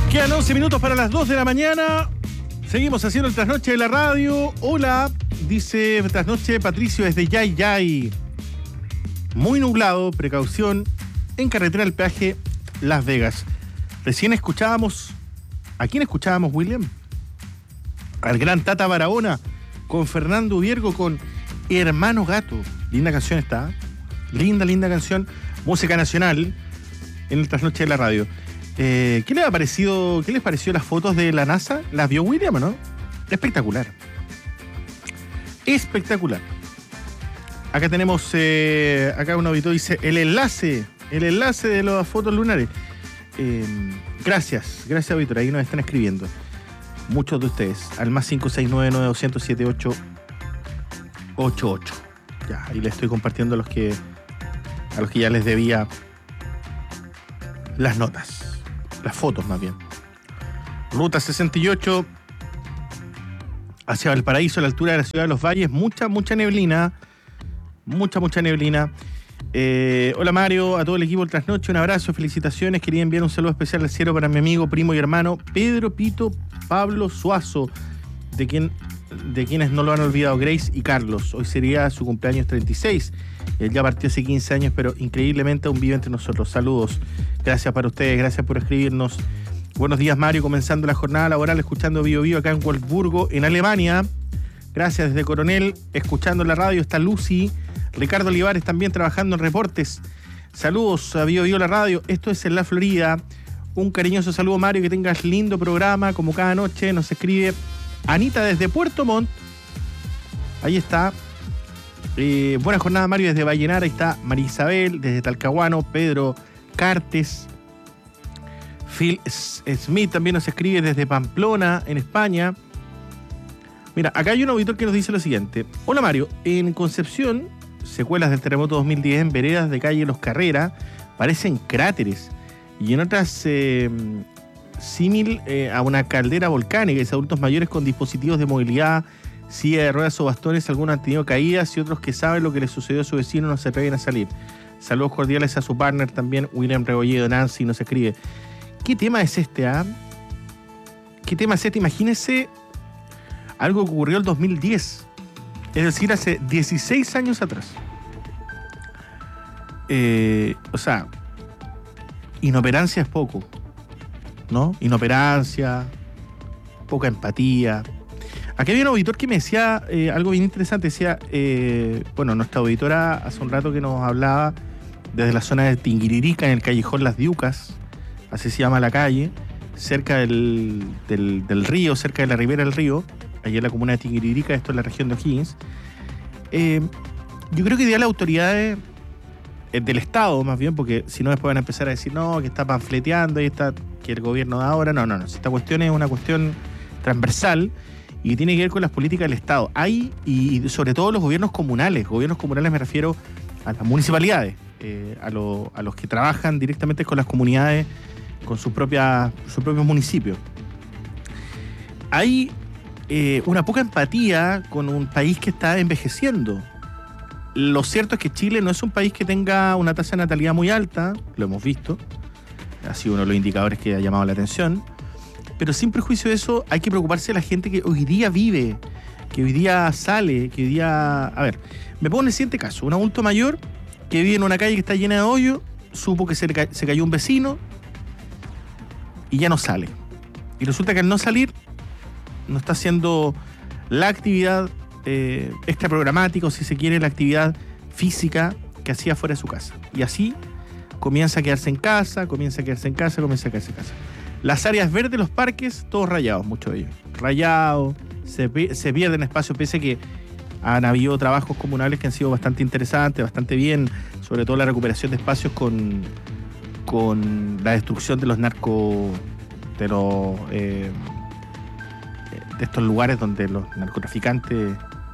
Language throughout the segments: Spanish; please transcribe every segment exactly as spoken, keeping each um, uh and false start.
Quedan once minutos para las dos de la mañana. Seguimos haciendo el trasnoche de la radio. Hola, dice trasnoche Patricio desde Yay Yay. Muy nublado, precaución en carretera del peaje Las Vegas. Recién escuchábamos... ¿A quién escuchábamos, William? Al gran Tata Barahona con Fernando Viergo con Hermano Gato. Linda canción está. Linda, linda canción. Música nacional en el trasnoche de la radio. Eh, ¿Qué les ha parecido, qué les pareció las fotos de la NASA? ¿Las vio William o no? Espectacular. Espectacular. Acá tenemos, eh, acá un auditor dice, el enlace, el enlace de las fotos lunares. Eh, gracias, gracias auditor, ahí nos están escribiendo. Muchos de ustedes, al más cinco seis nueve nueve dos cero cero siete ocho ocho ocho. Ya, ahí les estoy compartiendo a los que, a los que ya les debía las notas. Las fotos más bien. Ruta sesenta y ocho hacia Valparaíso, a la altura de la ciudad de Los Valles. Mucha, mucha neblina. Mucha, mucha neblina. Eh, hola Mario, a todo el equipo del Trasnoche, un abrazo, felicitaciones. Quería enviar un saludo especial al cielo para mi amigo, primo y hermano Pedro Pito Pablo Suazo, de quien, de quienes no lo han olvidado, Grace y Carlos. Hoy sería su cumpleaños treinta y seis. Él ya partió hace quince años, pero increíblemente aún vive entre nosotros. Saludos. Gracias para ustedes, gracias por escribirnos. Buenos días, Mario, comenzando la jornada laboral, escuchando Bio Bio acá en Wolfsburgo, en Alemania. Gracias desde Coronel, escuchando la radio. Está Lucy, Ricardo Olivares también trabajando en reportes. Saludos a Bio Bio la radio. Esto es en la Florida. Un cariñoso saludo, Mario, que tengas lindo programa, como cada noche. Nos escribe Anita desde Puerto Montt. Ahí está. Eh, buena jornada, Mario, desde Vallenar. Ahí está María Isabel, desde Talcahuano, Pedro Cartes. Phil Smith también nos escribe desde Pamplona, en España. Mira, acá hay un auditor que nos dice lo siguiente. Hola, Mario. En Concepción, secuelas del terremoto dos mil diez en veredas de calle Los Carreras parecen cráteres. Y en otras, eh, símil eh, a una caldera volcánica. Y adultos mayores con dispositivos de movilidad, silla de ruedas o bastones, algunos han tenido caídas y otros que saben lo que les sucedió a su vecino no se atreven a salir. Saludos cordiales a su partner también, William Rebolledo. Nancy nos escribe. ¿Qué tema es este, ah? ¿Qué tema es este? Imagínense algo que ocurrió el dos mil diez. Es decir, hace dieciséis años atrás. Eh, o sea, inoperancia es poco, ¿no? Inoperancia, poca empatía. Aquí había un auditor que me decía eh, algo bien interesante. Decía, eh, bueno, nuestra auditora hace un rato que nos hablaba desde la zona de Tinguiririca, en el callejón Las Diucas, así se llama la calle, cerca del, del, del río, cerca de la ribera del río, allí en la comuna de Tinguiririca, esto es la región de O'Higgins. Eh, yo creo que hoy día las autoridades eh, del Estado, más bien, porque si no después van a empezar a decir, no, que está panfleteando, y está que el gobierno de ahora, no, no, no, esta cuestión es una cuestión transversal y tiene que ver con las políticas del Estado. Hay, y sobre todo los gobiernos comunales, gobiernos comunales me refiero a las municipalidades, eh, a, lo, a los que trabajan directamente con las comunidades, con sus propias, sus propios municipios. Hay eh, una poca empatía con un país que está envejeciendo. Lo cierto es que Chile no es un país que tenga una tasa de natalidad muy alta, lo hemos visto, ha sido uno de los indicadores que ha llamado la atención, pero sin prejuicio de eso hay que preocuparse de la gente que hoy día vive, que hoy día sale, que hoy día... A ver, me pongo en el siguiente caso, un adulto mayor que vive en una calle que está llena de hoyo, supo que se, le ca- se cayó un vecino y ya no sale. Y resulta que al no salir, no está haciendo la actividad eh, extra programática, o si se quiere, la actividad física que hacía fuera de su casa. Y así comienza a quedarse en casa, comienza a quedarse en casa, comienza a quedarse en casa. Las áreas verdes, los parques, todos rayados, muchos de ellos. Rayados, se, se pierden espacios, pese a que han habido trabajos comunales que han sido bastante interesantes, bastante bien, sobre todo la recuperación de espacios con, con la destrucción de los narcos, de los eh, de estos lugares donde los narcotraficantes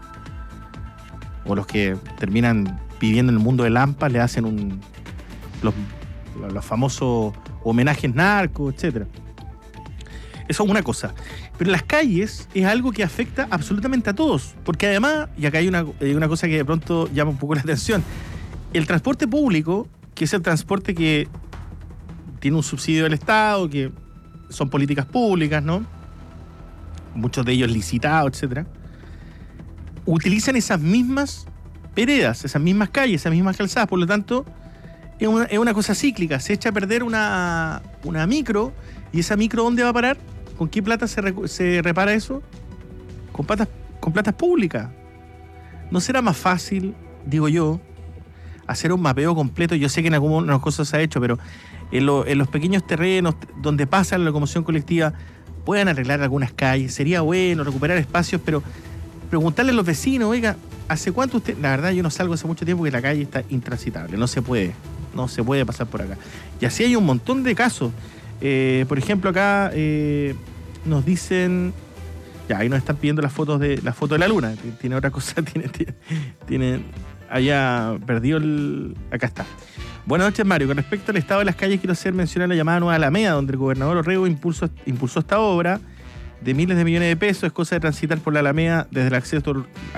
o los que terminan viviendo en el mundo del Lampa le hacen un los, los famosos homenajes narcos, etcétera. Eso es una cosa. Pero las calles es algo que afecta absolutamente a todos. Porque además, y acá hay una, una cosa que de pronto llama un poco la atención, el transporte público, que es el transporte que tiene un subsidio del Estado, que son políticas públicas, ¿no? Muchos de ellos licitados, etcétera. Utilizan esas mismas veredas, esas mismas calles, esas mismas calzadas. Por lo tanto, es una, es una cosa cíclica. Se echa a perder una, una micro, y esa micro, ¿dónde va a parar? ¿Con qué plata se, re, se repara eso? Con platas, con platas públicas. ¿No será más fácil, digo yo, hacer un mapeo completo? Yo sé que en algunas cosas se ha hecho, pero en, lo, en los pequeños terrenos donde pasa la locomoción colectiva puedan arreglar algunas calles. Sería bueno recuperar espacios, pero preguntarle a los vecinos, oiga, ¿hace cuánto usted...? La verdad, yo no salgo hace mucho tiempo que la calle está intransitable, no se puede, no se puede pasar por acá. Y así hay un montón de casos. Eh, por ejemplo, acá eh, nos dicen... Ya, ahí nos están pidiendo las fotos de la foto de la luna. Tiene otra cosa, tiene... tiene, tiene allá perdió el... Acá está. Buenas noches, Mario. Con respecto al estado de las calles, quiero hacer mención a la llamada Nueva Alameda, donde el gobernador Orrego impulsó, impulsó esta obra de miles de millones de pesos. Es cosa de transitar por la Alameda desde el acceso